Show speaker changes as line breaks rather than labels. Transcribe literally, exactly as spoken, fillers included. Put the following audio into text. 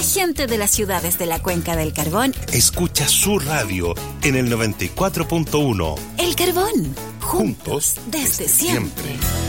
La gente de las ciudades de la Cuenca del Carbón
escucha su radio en el noventa y cuatro punto uno.
El Carbón,
Juntos
desde, desde
siempre.
siempre.